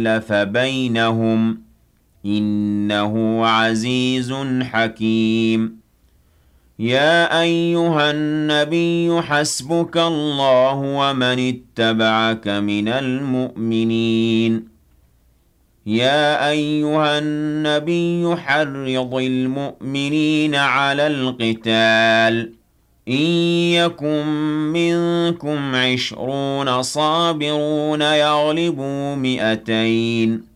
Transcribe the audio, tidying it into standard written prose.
أَلَّفَ بَيْنَهُمْ إِنَّهُ عَزِيزٌ حَكِيمٌ يَا أَيُّهَا النَّبِيُّ حَسْبُكَ اللَّهُ وَمَنِ اتَّبَعَكَ مِنَ الْمُؤْمِنِينَ يَا أَيُّهَا النَّبِيُّ حَرِّضِ الْمُؤْمِنِينَ عَلَى الْقِتَالِ إِن يَكُن مِّنكُمْ 20 صَابِرُونَ يَغْلِبُوا 200